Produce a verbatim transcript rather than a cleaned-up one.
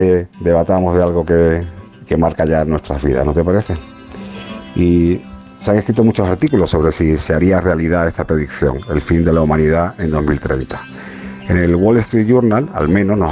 eh, debatamos de algo que, que marca ya nuestras vidas, ¿no te parece? Y se han escrito muchos artículos sobre si se haría realidad esta predicción, el fin de la humanidad en dos mil treinta. En el Wall Street Journal, al menos, nos